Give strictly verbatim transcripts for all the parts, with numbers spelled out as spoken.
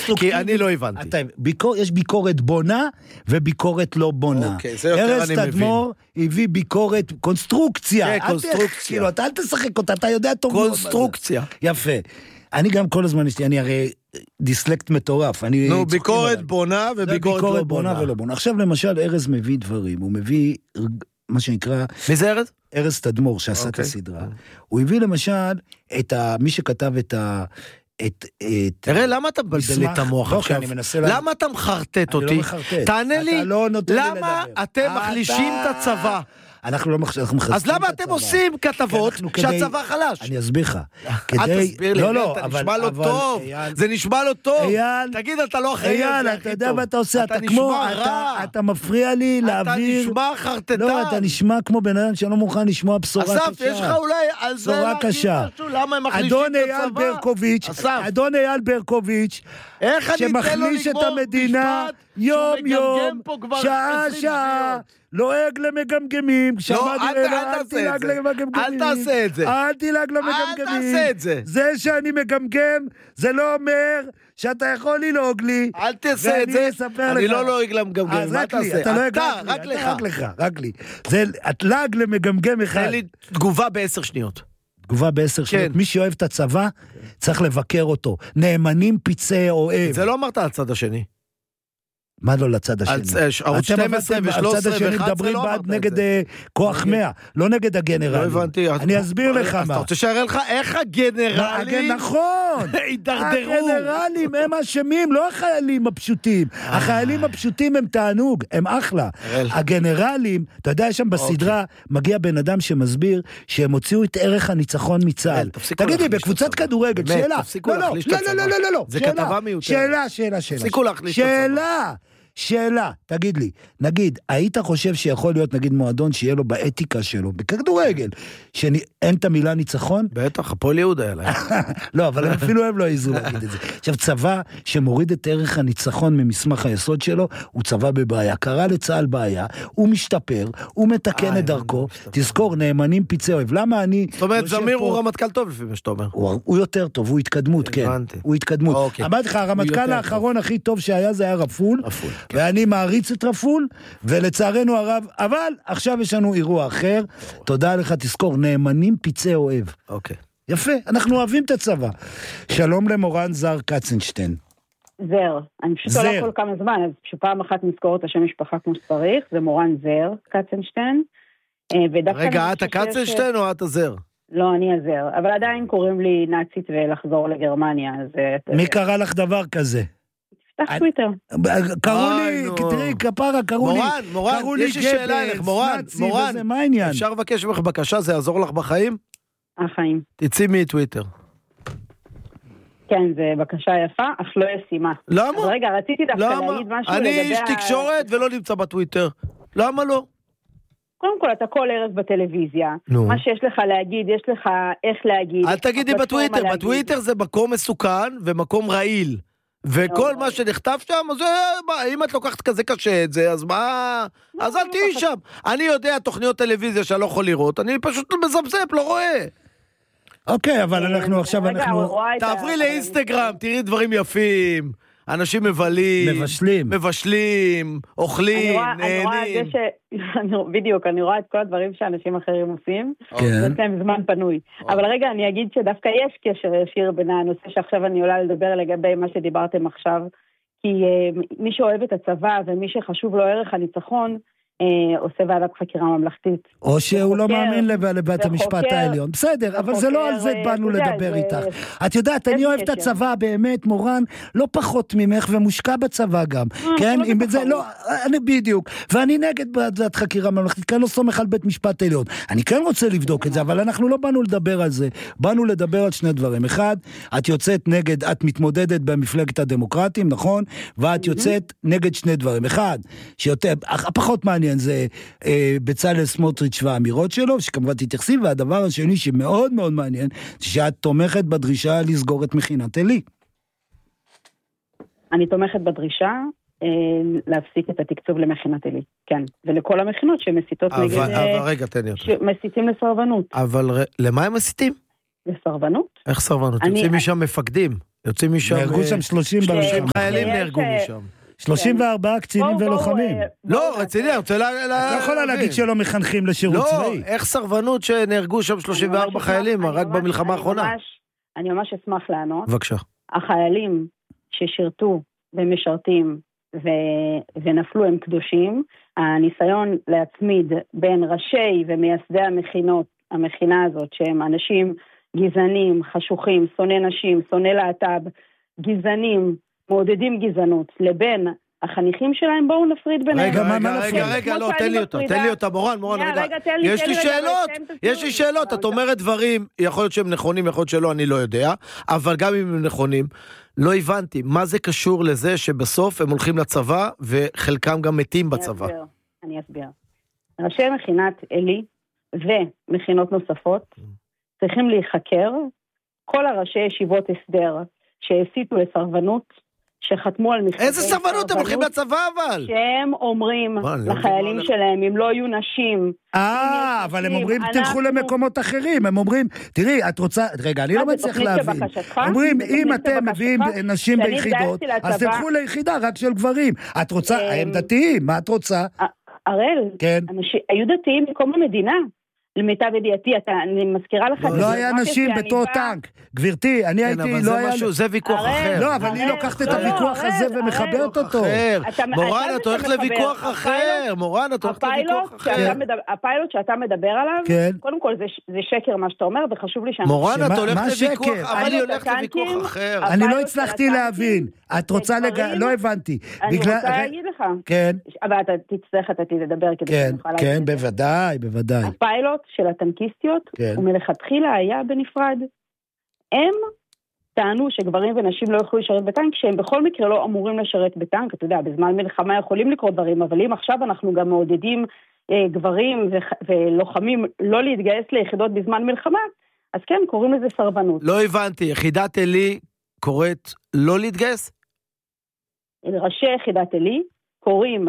כי אני לא הבנתי. אתה, ביקור, יש ביקורת בונה וביקורת לא בונה. אוקיי, זה יותר אני מבין. ארז תדמור הביא ביקורת, קונסטרוקציה. כן, קונסטרוקציה. כאילו, אתה אל תשחק אותה, אתה יודע טוב. קונסטרוקציה. יפה. אני גם כל הזמן, אני הרי דיסלקט מטורף. נו, ביקורת בונה וביקורת לא בונה. בונה ולא בונה. עכשיו למשל, ארז מביא דברים, הוא מביא מה שנקרא... מי זה ארז? ארז תדמור, שעשה את הסדרה. הוא הביא למשל את מי שכתב את ה... תראה, למה אתה מבלבל את המוח עכשיו? למה אתה מחרטט אותי? תענה לי, למה אתם מחלישים את הצבא? אנחנו לא מחלישים את הצבא. אז למה אתם עושים כתבות שהצבא חלש? אני אסביר לך. אל תסביר לי, אתה נשמע לו טוב. זה נשמע לו טוב. תגיד, אתה לא אחראי על זה הכי טוב. אתה יודע מה אתה עושה? אתה נשמע רע. אתה מפריע לי להעביר... אתה נשמע חרטטן. לא, אתה נשמע כמו בן אדם שלא מוכן לשמוע בשורה קשה. אסף, יש לך אולי על זה להגיד משהו, למה הם מחלישים את הצבא? אדון אייל ברקוביץ', שמחליש את המדינה יום יום, שעה שעה, לועג למגמגמים. לא, אל תעשה את זה. אל תעשה את זה. אל תלעג למגמגמים. אל תעשה את זה. זה שאני מגמגם, זה לא אומר שאתה יכול ללעוג לי. אל תעשה את זה. אני לא לועג למגמגמים. מה תעשה? אתה, רק לך. רק לך, רק לי. זה לעג למגמגם אחד. תן לי תגובה בעשר שניות. תגובה בעשר שניות. מי שאוהב את הצבא, צריך לבקר אותו. נאמנים פיצי אוהב. זה לא אמרת על הצד השני. מה לא לצד השני? ערוץ שתים עשרה ו-שלוש עשרה ו-אחת עשרה מדברים בעד נגד כוח מאה, לא נגד הגנרלים. לא הבנתי. אני אסביר לך מה. אז אתה רוצה שיראה לך איך הגנרלים... נכון. הידרדרו. הגנרלים הם אשמים, לא החיילים הפשוטים. החיילים הפשוטים הם תענוג, הם אחלה. הגנרלים, אתה יודע, יש שם בסדרה, מגיע בן אדם שמסביר שהם הוציאו את ערך הניצחון מצה"ל. תגידי, בקבוצת כדורגל, שאלה. לא, לא, לא, לא, לא. זה כתבה מיותרת. שאלה, שאלה, שאלה. שאלה. שאלה, תגיד לי, נגיד, היית חושב שיכול להיות, נגיד, מועדון שיהיה לו באתיקה שלו, בכדורגל, שאין את המילה ניצחון? בטח, הפועל יהודה היה להם. לא, אבל אפילו הם לא יעזרו להגיד את זה. עכשיו, צבא שמוריד את ערך הניצחון ממסמך היסוד שלו, הוא צבא בבעיה. קרא לצה"ל בעיה, הוא משתפר, הוא מתקן את דרכו, תזכור, נאמנים פיצי אוהב. למה אני... זאת אומרת, זמיר הוא רמטכ"ל טוב לפי מה שאתה אומר. הוא יותר טוב, הוא התקדמות, כן. הוא התקדמות. אמרתי לך, הרמטכ"ל האחרון הכי טוב שהיה, זה היה רפול. ואני מעריץ את רפול, ולצערנו הרב, אבל עכשיו יש לנו אירוע אחר, תודה לך, תזכור, נאמנים פיצי אוהב. אוקיי. יפה, אנחנו אוהבים את הצבא. שלום למורן זר קצנשטיין. זר, אני פשוט עולה כל כמה זמן, אז שפעם אחת נזכור את השם משפחה כמו שצריך, זה מורן זר קצנשטיין. רגע, את הקצנשטיין או את הזר? לא, אני הזר, אבל עדיין קוראים לי נאצית ולחזור לגרמניה. מי קרא לך דבר כזה? תפתח טוויטר. קראו לי, תראי, כפרה, קראו לי, מורן, מורן, יש לי שאלה אליך, מורן, מורן, אפשר לבקש ממך בקשה, זה יעזור לך בחיים? החיים. תצאי מטוויטר. כן, זה בקשה יפה, אך לא ישימה. למה? אז רגע, רציתי דווקא להגיד משהו לגבי... אני איש תקשורת ולא נמצא בטוויטר. למה לא? קודם כל, אתה כל ערב בטלוויזיה. מה שיש לך להגיד, יש לך איך להגיד. אל תגידי בטוויטר, בטוויטר זה מקום מסוכן ומקום רעיל. וכל מה שנכתב שם, אז אם את לוקחת כזה קשה את זה, אז מה... אז אל תהי שם. אני יודע תוכניות טלוויזיה שאני לא יכול לראות, אני פשוט מזפזפ, לא רואה. אוקיי, אבל אנחנו עכשיו, אנחנו... תעברי לאינסטגרם, תראי דברים יפים, אנשים מבלים, מבשלים, מבשלים, אוכלים, נהנים. בדיוק, אני רואה את כל הדברים שאנשים אחרים עושים, יש להם זמן פנוי. אבל רגע, אני אגיד שדווקא יש קשר ישיר בין הנושא שעכשיו אני עולה לדבר לגבי מה שדיברתם עכשיו, כי מי שאוהב את הצבא ומי שחשוב לו ערך הניצחון, עושה ועדת חקירה ממלכתית. או שהוא לא מאמין לבית המשפט העליון. בסדר, אבל זה לא על זה באנו לדבר איתך. את יודעת, אני אוהב את הצבא באמת, מורן, לא פחות ממך, ומושקע בצבא גם. כן? אם זה לא, אני בדיוק. ואני נגד ועדת חקירה ממלכתית, כי אני לא סומך על בית משפט העליון. אני כן רוצה לבדוק את זה, אבל אנחנו לא באנו לדבר על זה. באנו לדבר על שני דברים. אחד, את יוצאת נגד, את מתמודדת במפלגת הדמוקרטים, נכון? ואת יוצאת נגד שני דברים. אחד, שיותר, הפחות מעניין זה אה, בצלאל סמוטריץ' והאמירות שלו, שכמובן תתייחסי, והדבר השני שמאוד מאוד מעניין, שאת תומכת בדרישה לסגור את מכינת עלי. אני תומכת בדרישה אה, להפסיק את התקצוב למכינת עלי, כן, ולכל המכינות שמסיתות אבל, נגד... אבל רגע, תן לי אותך. שמסיתים לסרבנות. אבל למה הם מסיתים? לסרבנות. איך סרבנות? אני... יוצאים משם מפקדים. יוצאים משם... נהרגו שם שלושים חיילים נהרגו משם. שלושים וארבעה קצינים ולוחמים. לא, רציני, אני רוצה להבין. אתה יכול להגיד שלא מחנכים לשירות צבאי. לא, איך סרבנות שנהרגו שם שלושים וארבעה חיילים, רק במלחמה האחרונה? אני ממש אשמח לענות. בבקשה. החיילים ששירתו ומשרתים ונפלו הם קדושים, הניסיון להצמיד בין ראשי ומייסדי המכינות, המכינה הזאת, שהם אנשים גזענים, חשוכים, שונא נשים, שונא להט"ב, גזענים, מעודדים גזענות, לבין החניכים שלהם, בואו נפריד ביניהם. רגע, רגע, רגע, רגע, לא, תן לי אותה, תן לי אותה, מורן, מורן, רגע, יש לי שאלות, יש לי שאלות, את אומרת דברים, יכול להיות שהם נכונים, יכול להיות שלא, אני לא יודע, אבל גם אם הם נכונים, לא הבנתי, מה זה קשור לזה שבסוף הם הולכים לצבא, וחלקם גם מתים בצבא? אני אסביר. ראשי מכינת אלי, ומכינות נוספות, צריכים להיחקר, כל הראשי ישיבות הסדר, שהסיתו לסרבנות, שחתמו על מכתבי איזה סרבנות? הם הולכים לצבא אבל? שהם אומרים לחיילים שלהם, אם לא יהיו נשים. אה, אבל הם אומרים, תלכו למקומות אחרים. הם אומרים, תראי, את רוצה, רגע, אני לא מצליח להבין. אומרים, אם אתם מביאים נשים ביחידות, אז תלכו ליחידה רק של גברים. את רוצה, הם דתיים, מה את רוצה? הראל, היו דתיים מקום המדינה. למיטב ידיעתי, אני מזכירה לך... לא היה נשים בתור טנק. גברתי, אני הייתי... זה ויכוח אחר. לא, אבל אני לוקחת את הוויכוח הזה ומחברת אותו. מורן, את הולכת לוויכוח אחר. מורן, את הולכת לוויכוח אחר. הפיילוט שאתה מדבר עליו, קודם כל זה שקר מה שאתה אומר, וחשוב לי שאני... מורן, את הולכת לוויכוח, אבל היא הולכת לוויכוח אחר. אני לא הצלחתי להבין. את רוצה לג... לא הבנתי. אני רוצה להגיד לך. כן. אבל אתה תצטרך את עתיד לדבר כדי שנוכל להגיד. כן, בוודאי, בוודאי. הפיילוט של הטנקיסטיות, ומלכתחילה היה בנפרד. הם טענו שגברים ונשים לא יכולו לשרת בטנק, שהם בכל מקרה לא אמורים לשרת בטנק. אתה יודע, בזמן מלחמה יכולים לקרות דברים, אבל אם עכשיו אנחנו גם מעודדים אה, גברים ו- ולוחמים לא להתגייס ליחידות בזמן מלחמה, אז כן, קוראים לזה סרבנות. לא הבנתי, יחידת אלי קוראת לא להתגייס? ראשי יחידת אלי קוראים,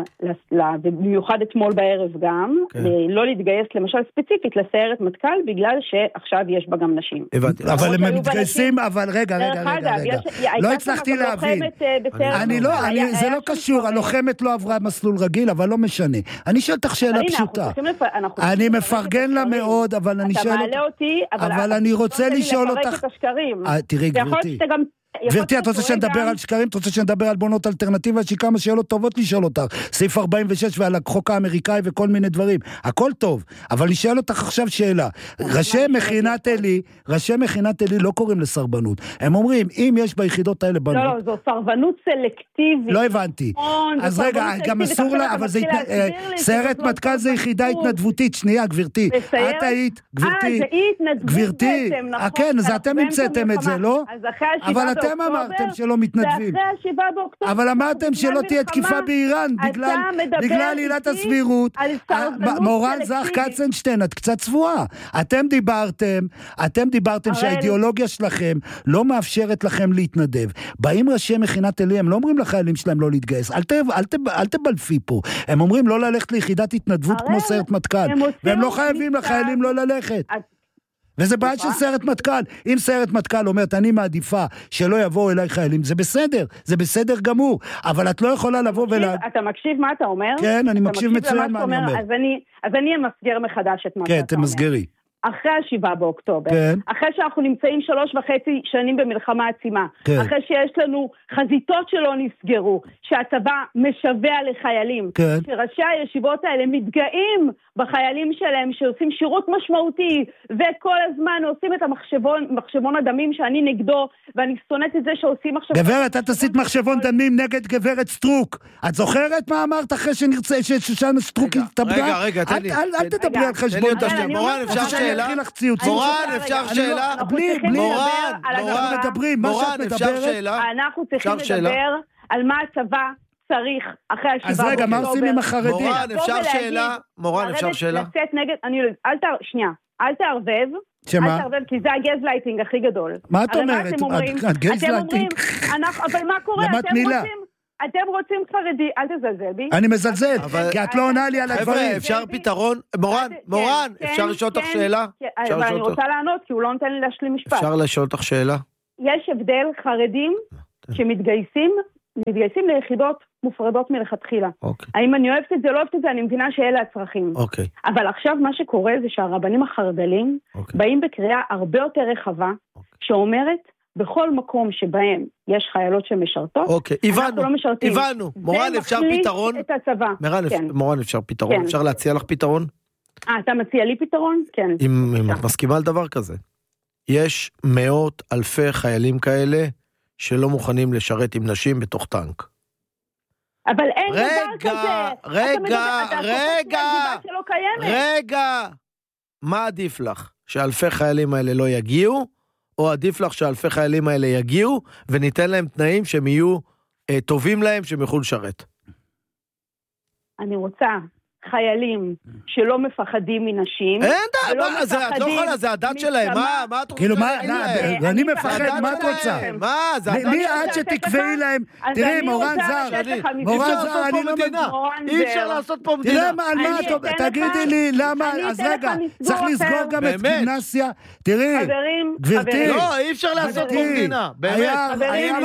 במיוחד אתמול בערב גם, לא להתגייס למשל ספציפית לסיירת מטכ"ל, בגלל שעכשיו יש בה גם נשים. הבנתי. אבל הם מתגייסים, אבל רגע, רגע, רגע, רגע. לא הצלחתי להבין. אני לא, זה לא קשור, הלוחמת לא עברה מסלול רגיל, אבל לא משנה. אני שואל אותך שאלה פשוטה. אני מפרגן לה מאוד, אבל אני שואל אותך, אבל אני רוצה לשאול אותך, תראי גברתי. גברתי, את רוצה שנדבר על שקרים? את רוצה שנדבר על בונות אלטרנטיבה? יש לי כמה שאלות טובות לשאול אותך. סעיף ארבעים ושש ועל החוק האמריקאי וכל מיני דברים. הכל טוב, אבל לשאול אותך עכשיו שאלה. ראשי מכינת אלי, ראשי מכינת אלי לא קוראים לסרבנות. הם אומרים, אם יש ביחידות האלה בנות... לא, לא, זו סרבנות סלקטיבית. לא הבנתי. אז רגע, גם אסור לה, אבל זה... סיירת מטכ"ל זה יחידה התנדבותית. שנייה, גברתי. את היית, גברתי. גברתי. כן, אז אתם המצאתם את זה, לא? אבל אתם אמרתם שלא מתנדבים. אבל אמרתם שלא תהיה תקיפה באיראן בגלל עילת הסבירות. מורן זך קצנשטיין, את קצת צבועה. אתם דיברתם, אתם דיברתם שהאידיאולוגיה שלכם לא מאפשרת לכם להתנדב. באים ראשי מכינת אלי, הם לא אומרים לחיילים שלהם לא להתגייס. אל תבלפי פה. הם אומרים לא ללכת ליחידת התנדבות כמו סיירת מטכ"ל. והם לא חייבים לחיילים לא ללכת. וזה בעיה של סיירת מטכ"ל. אם סיירת מטכ"ל אומרת, אני מעדיפה שלא יבואו אליי חיילים, זה בסדר, זה בסדר גמור, אבל את לא יכולה לבוא ולה... אתה מקשיב מה אתה אומר? כן, אני מקשיב מצוין מה אני אומר. אז אני אמסגר מחדש את מה שאתה אומר. כן, תמסגרי. אחרי השבעה באוקטובר, כן. אחרי שאנחנו נמצאים שלוש וחצי שנים במלחמה עצימה, כן. אחרי שיש לנו חזיתות שלא נסגרו, שהצבא משווה לחיילים, כן. שראשי הישיבות האלה מתגאים בחיילים שלהם שעושים שירות משמעותי, וכל הזמן עושים את המחשבון, מחשבון הדמים שאני נגדו, ואני שונאת את זה שעושים מחשבון... גברת, את עשית מחשבון דמים נגד גברת סטרוק. את זוכרת מה אמרת אחרי שנרצה, ששושנה סטרוק התאבדה? רגע, רגע, תן לי. אל תדברי על חשבון דמים. מורן, אפשר שאלה? מורן, אפשר שאלה? בלי, בלי. מורן, מדברים, מה שאת מדברת? אנחנו צריכים לדבר על מה הצבא צריך אחרי השבעה. אז רגע, מה עושים עם החרדים? מורן, אפשר שאלה? מורן, אפשר שאלה? לצאת נגד, אני, אל תערבב, שנייה, אל תערבב. שמה? אל תערבב, כי זה הגזלייטינג הכי גדול. מה את אומרת? הגזלייטינג? אבל מה קורה? אתם רוצים... אתם רוצים חרדי, אל תזלזל בי. אני מזלזל, כי את לא עונה לי על הדברים. חבר'ה, אפשר פתרון? מורן, מורן, אפשר לשאול אותך שאלה? אבל אני רוצה לענות, כי הוא לא נותן לי להשלים משפט. אפשר לשאול אותך שאלה? יש הבדל חרדים שמתגייסים, מתגייסים ליחידות מופרדות מלכתחילה. אוקיי. האם אני אוהבת את זה, לא אוהבת את זה, אני מבינה שאלה הצרכים. אוקיי. אבל עכשיו מה שקורה זה שהרבנים החרדלים אוקיי. באים בקריאה הרבה יותר רחבה, אוקיי. שאומרת, בכל מקום שבהם יש חיילות שמשרתות, אוקיי, הבנו, לא משרתים. הבנו. מורן, אפשר פתרון? זה מחליש את הצבא. מורן, כן. מורן, אפשר פתרון? כן. אפשר להציע לך פתרון? אה, אתה מציע לי פתרון? כן. אם, אם את מסכימה על דבר כזה. יש מאות אלפי חיילים כאלה, שלא מוכנים לשרת עם נשים בתוך טנק. אבל אין רגע, דבר כזה. רגע, אתה רגע, שלא קיימת. רגע. מה עדיף לך? שאלפי חיילים האלה לא יגיעו, או עדיף לך שאלפי חיילים האלה יגיעו, וניתן להם תנאים שהם יהיו אה, טובים להם, שהם יוכלו לשרת? אני רוצה חיילים שלא מפחדים מנשים. אין דה, מה, זה, את לא יכולה, זה הדת שלהם, מה, מה את רוצה? כאילו, מה, להם? אני מפחד, מה את רוצה? מה, זה הדת מי שלהם? עד שתקבעי להם, תראי, מורן זר, מורן זר, אני לא מדינה, אי אפשר לעשות פה מדינה. תראה, על מה את, תגידי לי, למה, אז רגע, צריך לסגור גם את גימנסיה, תראי, גברתי, לא, אי אפשר לעשות פה מדינה, באמת, אם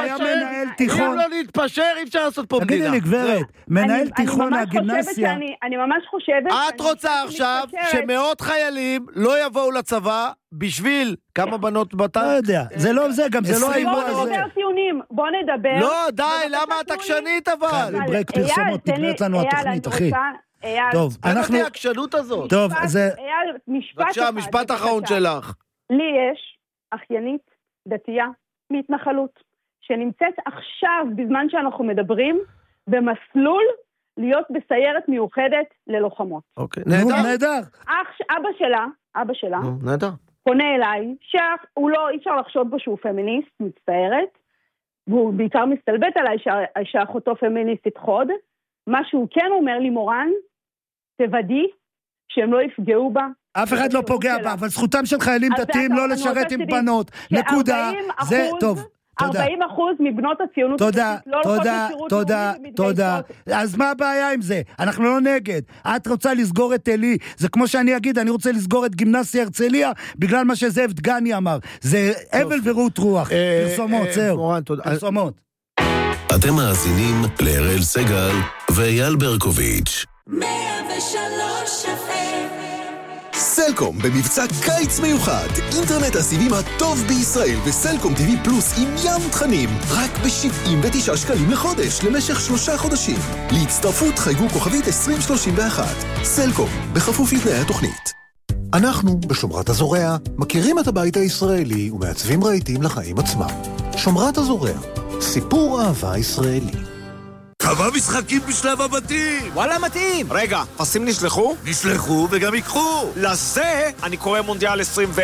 לא נתפשר, אי אפשר לעשות פה מדינה. תגידי לי, גברת, מנהל תיכון הגימנסיה, אני ממש חושבת... את רוצה עכשיו שמאות חיילים לא יבואו לצבא בשביל כמה בנות בטנק? לא יודע, זה לא זה, גם זה לא האימון הזה. בוא נדבר ציונים, בוא נדבר. לא, די, למה את עקשנית אבל? ברק פרסומות, נגמרת לנו התוכנית, אחי. טוב, אנחנו... מה העקשנות הזאת? טוב, זה... אייל, משפט... בבקשה, משפט אחרון שלך. לי יש אחיינית דתייה מהתנחלות, שנמצאת עכשיו, בזמן שאנחנו מדברים, במסלול להיות בסיירת מיוחדת ללוחמות. אוקיי, נהדר. נהדר. אבא שלה, אבא שלה, נהדר. פונה אליי, שהוא לא, אי אפשר לחשוד בו שהוא פמיניסט, מצטערת, והוא בעיקר מסתלבט עליי שאחותו פמיניסטית חוד. מה שהוא כן אומר לי, מורן, תוודאי שהם לא יפגעו בה. אף אחד לא פוגע בה, אבל זכותם של חיילים דתיים לא לשרת עם בנות. נקודה. זה טוב. ארבעים אחוז מבנות הציונות תודה, תודה, תודה, תודה. אז מה הבעיה עם זה? אנחנו לא נגד. את רוצה לסגור את אלי, זה כמו שאני אגיד, אני רוצה לסגור את גימנסיה הרצליה, בגלל מה שזאב דגני אמר. זה אבל ורות רוח. פרסומות, זהו. פרסומות. אתם מאזינים להראל סגל ואייל ברקוביץ'. מאה ושלוש אף אם סלקום במבצע קיץ מיוחד, אינטרנט הסיבים הטוב בישראל וסלקום טי וי פלוס עם ים תכנים, רק ב-שבעים ותשעה שקלים לחודש למשך שלושה חודשים. להצטרפות חייגו כוכבית עשרים שלושים ואחת. סלקום, בכפוף לתנאי התוכנית. אנחנו בשומרת הזורע מכירים את הבית הישראלי ומעצבים רהיטים לחיים עצמם. שומרת הזורע, סיפור אהבה ישראלי. כמה משחקים בשלב הבתים? וואלה מתאים. רגע, פסים נשלחו? נשלחו וגם יקחו. לזה אני קורא מונדיאל עשרים ו...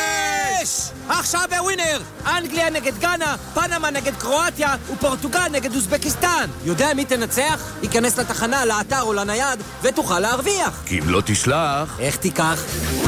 יש! עכשיו בווינר! אנגליה נגד גאנה, פנמה נגד קרואטיה ופורטוגל נגד אוזבקיסטן. יודע מי תנצח? ייכנס לתחנה, לאתר או לנייד ותוכל להרוויח. כי אם לא תשלח... איך תיקח?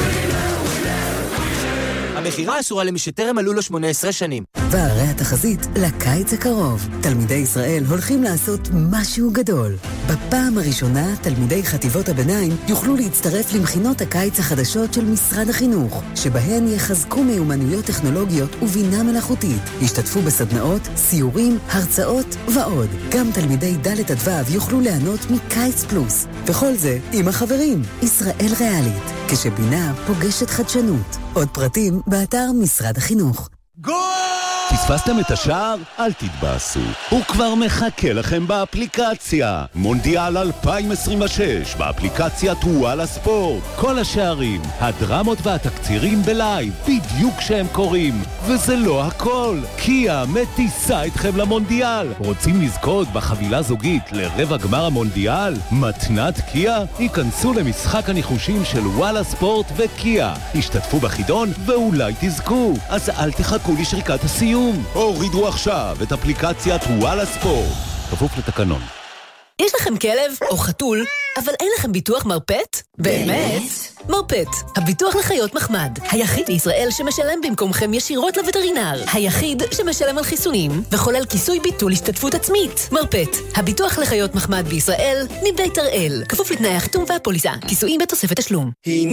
המחירה אסורה למי שטרם מלאו לו שמונה עשרה שנים. והרי התחזית לקיץ הקרוב. תלמידי ישראל הולכים לעשות משהו גדול. בפעם הראשונה, תלמידי חטיבות הביניים יוכלו להצטרף למכינות הקיץ החדשות של משרד החינוך, שבהן יחזקו מיומנויות טכנולוגיות ובינה מלאכותית. ישתתפו בסדנאות, סיורים, הרצאות ועוד. גם תלמידי ד' עד ו' יוכלו ליהנות מקיץ פלוס. וכל זה עם החברים. ישראל ריאלית, כשבינה פוגשת חדשנות. עוד פרטים באתר משרד החינוך. גול! פספסתם את השער? אל תתבאסו. הוא כבר מחכה לכם באפליקציה. מונדיאל אלפיים עשרים ושש, באפליקציית וואלה ספורט. כל השערים, הדרמות והתקצירים בלייב, בדיוק שהם קוראים. וזה לא הכל. קיה מטיסה אתכם למונדיאל. רוצים לזכות בחבילה זוגית לרבע גמר המונדיאל? מתנת קיה? היכנסו למשחק הניחושים של וואלה ספורט וקיה. השתתפו בחידון ואולי תזכו. אז אל תחכו לשריקת הסיום. הורידו עכשיו את אפליקציית וואלה ספורט. כפוף לתקנון. יש לכם כלב או חתול, אבל אין לכם ביטוח מרפט? באמת? מרפט, הביטוח לחיות מחמד. היחיד בישראל שמשלם במקומכם ישירות לווטרינר. היחיד שמשלם על חיסונים, וכולל כיסוי ביטול השתתפות עצמית. מרפט, הביטוח לחיות מחמד בישראל, מבית הראל. כפוף לתנאי החיתום והפוליסה. כיסויים בתוספת תשלום. הנה